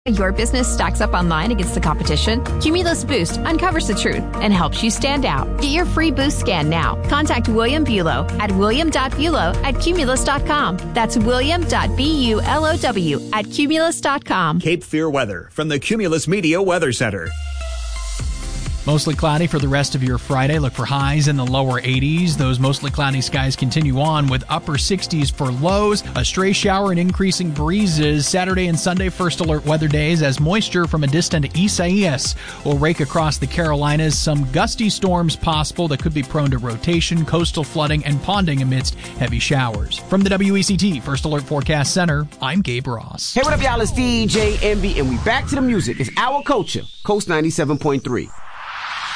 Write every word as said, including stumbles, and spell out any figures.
Your business stacks up online against the competition? Cumulus Boost uncovers the truth and helps you stand out. Get your free Boost scan now. Contact William Bulow at william dot bulow at cumulus dot com. That's william dot bulow at cumulus dot com. Cape Fear weather from the Cumulus Media Weather Center. Mostly cloudy for the rest of your Friday. Look for highs in the lower eighties. Those mostly cloudy skies continue on with upper sixties for lows. A stray shower and increasing breezes. Saturday and Sunday first alert weather days as moisture from a distant Isaias will rake across the Carolinas. Some gusty storms possible that could be prone to rotation, coastal flooding, and ponding amidst heavy showers. From the W E C T First Alert Forecast Center, I'm Gabe Ross. Hey, what up, y'all? It's D J Envy, and we back to the music. It's Our Culture, Coast ninety-seven point three.